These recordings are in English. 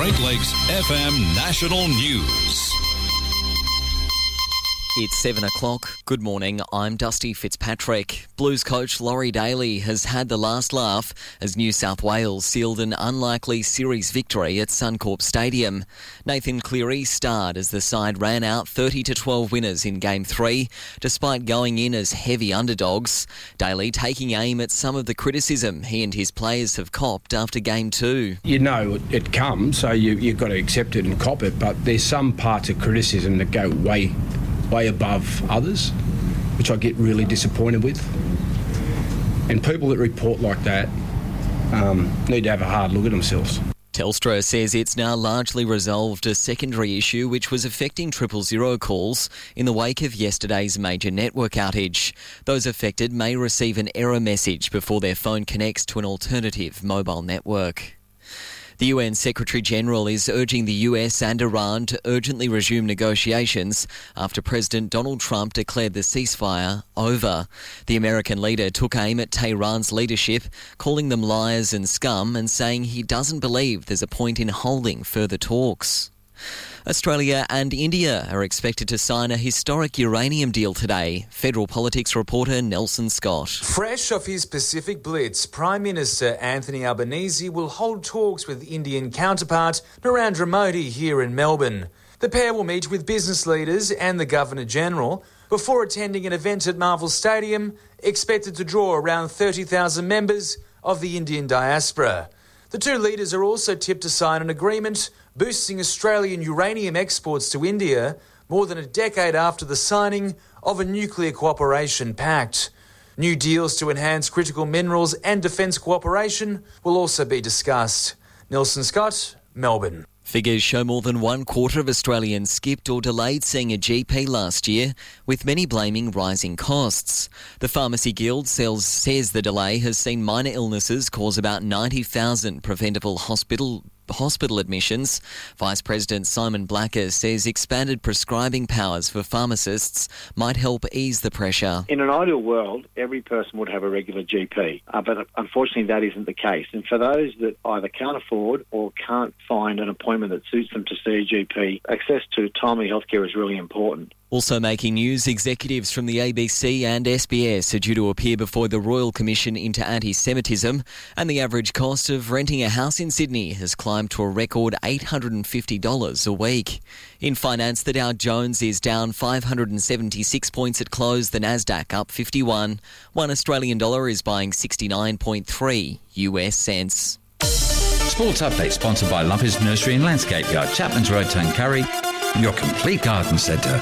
Great Lakes FM National News. It's 7 o'clock. Good morning, I'm Dusty Fitzpatrick. Blues coach Laurie Daly has had the last laugh as New South Wales sealed an unlikely series victory at Suncorp Stadium. Nathan Cleary starred as the side ran out 30-12 winners in Game 3, despite going in as heavy underdogs. Daly taking aim at some of the criticism he and his players have copped after Game 2. You know it comes, so you've got to accept it and cop it, but there's some parts of criticism that go way above others, which I get really disappointed with. And people that report like that need to have a hard look at themselves. Telstra says it's now largely resolved a secondary issue which was affecting 000 calls in the wake of yesterday's major network outage. Those affected may receive an error message before their phone connects to an alternative mobile network. The UN Secretary-General is urging the US and Iran to urgently resume negotiations after President Donald Trump declared the ceasefire over. The American leader took aim at Tehran's leadership, calling them liars and scum and saying he doesn't believe there's a point in holding further talks. Australia and India are expected to sign a historic uranium deal today. Federal politics reporter Nelson Scott. Fresh off his Pacific Blitz, Prime Minister Anthony Albanese will hold talks with Indian counterpart Narendra Modi here in Melbourne. The pair will meet with business leaders and the Governor-General before attending an event at Marvel Stadium expected to draw around 30,000 members of the Indian diaspora. The two leaders are also tipped to sign an agreement boosting Australian uranium exports to India more than a decade after the signing of a nuclear cooperation pact. New deals to enhance critical minerals and defence cooperation will also be discussed. Nelson Scott, Melbourne. Figures show more than 1/4 of Australians skipped or delayed seeing a GP last year, with many blaming rising costs. The Pharmacy Guild says the delay has seen minor illnesses cause about 90,000 preventable hospital admissions. Vice President Simon Blacker says expanded prescribing powers for pharmacists might help ease the pressure. In an ideal world, every person would have a regular GP, but unfortunately that isn't the case. And for those that either can't afford or can't find an appointment that suits them to see a GP, access to timely healthcare is really important. Also making news, executives from the ABC and SBS are due to appear before the Royal Commission into Anti-Semitism, and the average cost of renting a house in Sydney has climbed to a record $850 a week. In finance, the Dow Jones is down 576 points at close, the Nasdaq up 51. $1 Australian dollar is buying 69.3 US cents. Sports Update sponsored by Lumpers Nursery and Landscape Yard, Chapman's Road, Tuncurry, your complete garden centre.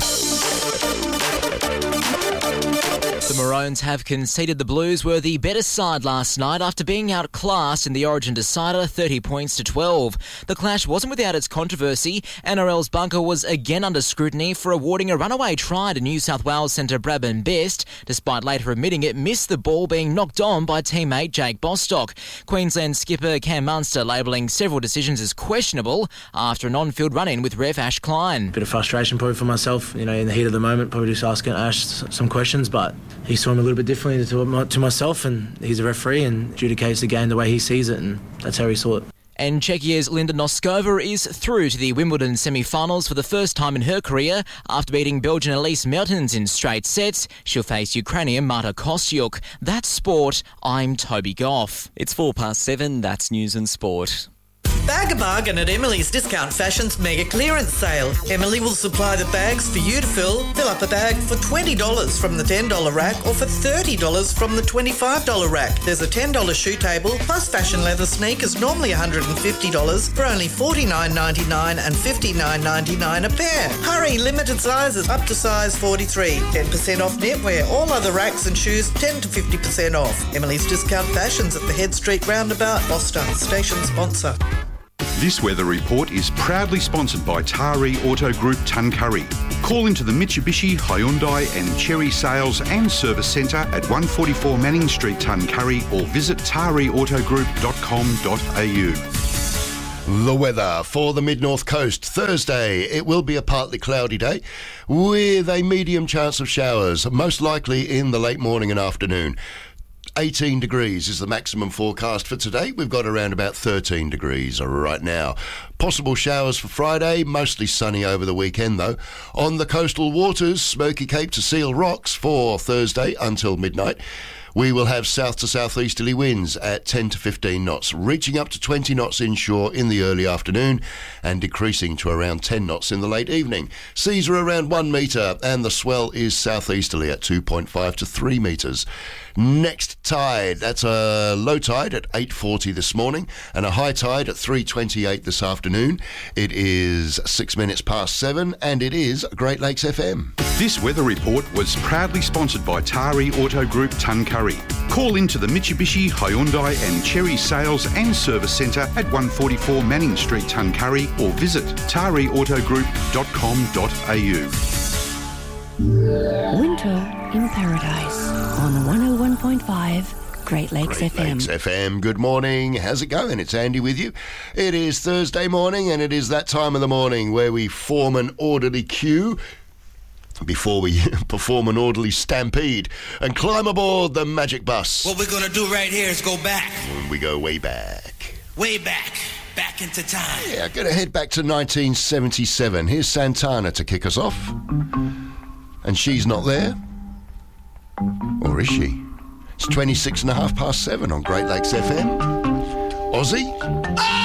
The Maroons have conceded the Blues were the better side last night after being outclassed in the Origin decider 30 points to 12. The clash wasn't without its controversy. NRL's bunker was again under scrutiny for awarding a runaway try to New South Wales centre Bradman Best, despite later admitting it missed the ball being knocked on by teammate Jake Bostock. Queensland skipper Cam Munster labelling several decisions as questionable after an on-field run-in with ref Ash Klein. Bit of frustration probably for myself, in the heat of the moment, probably just asking Ash some questions, but he saw him a little bit differently to myself, and he's a referee and adjudicates the game the way he sees it, and that's how he saw it. And Czechia's Linda Noskova is through to the Wimbledon semi-finals for the first time in her career after beating Belgian Elise Mertens in straight sets. She'll face Ukrainian Marta Kostyuk. That's sport. I'm Toby Goff. It's 7:04. That's news and sport. Bag a bargain at Emily's Discount Fashion's mega clearance sale. Emily will supply the bags for you to fill. Fill up a bag for $20 from the $10 rack or for $30 from the $25 rack. There's a $10 shoe table plus fashion leather sneakers, normally $150 for only $49.99 and $59.99 a pair. Hurry, limited sizes up to size 43. 10% off knitwear. All other racks and shoes 10 to 50% off. Emily's Discount Fashions at the Head Street Roundabout, Boston. Station sponsor. This weather report is proudly sponsored by Taree Auto Group Tuncurry. Call into the Mitsubishi, Hyundai and Chery Sales and Service Centre at 144 Manning Street, Tuncurry, or visit tareautogroup.com.au. The weather for the Mid-North Coast. Thursday, it will be a partly cloudy day with a medium chance of showers, most likely in the late morning and afternoon. 18 degrees is the maximum forecast for today. We've got around about 13 degrees right now. Possible showers for Friday, mostly sunny over the weekend though. On the coastal waters, Smoky Cape to Seal Rocks for Thursday until midnight. We will have south to southeasterly winds at 10 to 15 knots, reaching up to 20 knots inshore in the early afternoon and decreasing to around 10 knots in the late evening. Seas are around 1 metre and the swell is southeasterly at 2.5 to 3 metres. Next tide, that's a low tide at 8:40 this morning and a high tide at 3:28 this afternoon. It is 6 minutes past 7 and it is Great Lakes FM. This weather report was proudly sponsored by Tari Auto Group Tuncurry. Call into the Mitsubishi, Hyundai and Cherry Sales and Service Centre at 144 Manning Street, Tuncurry, or visit tariautogroup.com.au. Winter in Paradise on 101.5 Great Lakes FM. Great Lakes FM, good morning. How's it going? It's Andy with you. It is Thursday morning and it is that time of the morning where we form an orderly queue before we perform an orderly stampede and climb aboard the magic bus. What we're going to do right here is go back. We go way back. Way back. Back into time. Yeah, I'm going to head back to 1977. Here's Santana to kick us off. And she's not there. Or is she? It's 26 and a half past 7 on Great Lakes FM. Aussie?